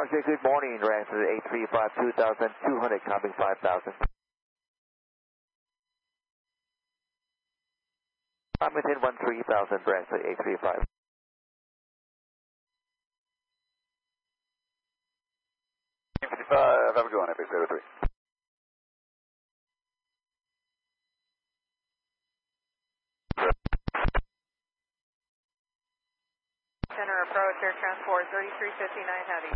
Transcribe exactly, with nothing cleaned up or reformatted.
Roger, good morning. Ransom eight three five, two thousand two hundred, coming five thousand. I'm within one three thousand, Ransom eight three five. fifty-five, have a good one, F X zero three. Center approach, air transport thirty-three fifty-nine heavy.